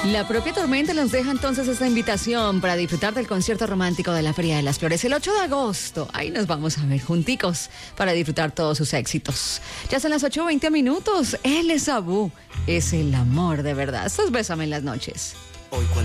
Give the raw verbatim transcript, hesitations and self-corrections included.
La propia Tormenta nos deja entonces esta invitación para disfrutar del concierto romántico de la Feria de las Flores el ocho de agosto. Ahí nos vamos a ver junticos para disfrutar todos sus éxitos. Ya son las ocho veinte minutos. Él es Abú. Es el amor de verdad. Estos Bésame en las noches. Hoy cuando